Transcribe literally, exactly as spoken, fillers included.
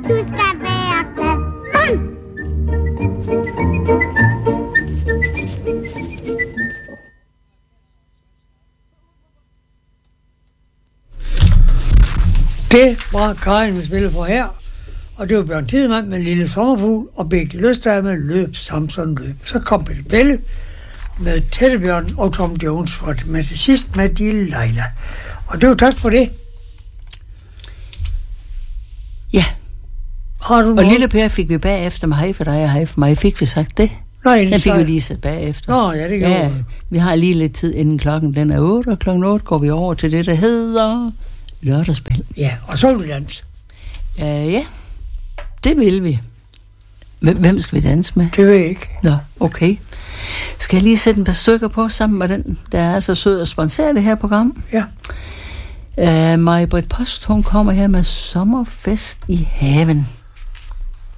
Du skal være glad. Mon! Det var Karin, vi spillede for her, og det var Bjørn Tidemand med Lille Sommerfugl, og Birgit Løsdag med Løb Samson Løb. Så kom Peter Pelle med Tættebjørn og Tom Jones for med til sidst med De Leila. Og det var tak for det. Ja. Har du og noget? Lille Per fik vi bagefter med hej for dig og hej for mig. Fik vi sagt det? Nej, den fik så... vi lige sat bagefter. Nå, ja, det gjorde ja, vi har lige lidt tid inden klokken den er otte, og klokken otte går vi over til det, der hedder lørdagsspil. Ja, og så vil vi danse. Uh, ja, det vil vi. Hvem skal vi danse med? Det ved jeg ikke. Nå, okay. Skal jeg lige sætte en par stykker på sammen med den, der er så sød at sponsere det her program? Ja. Uh, Maj-Britt Post, hun kommer her med Sommerfest i haven.